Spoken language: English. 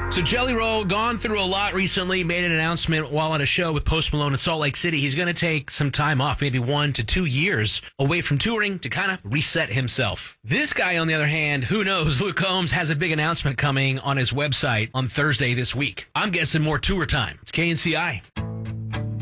So Jelly Roll, gone through a lot recently, made an announcement while on a show with Post Malone in Salt Lake City. He's going to take some time off, maybe 1 to 2 years away from touring to kind of reset himself. This guy, on the other hand, who knows? Luke Combs has a big announcement coming on his website on Thursday this week. I'm guessing more tour time. It's KNCI.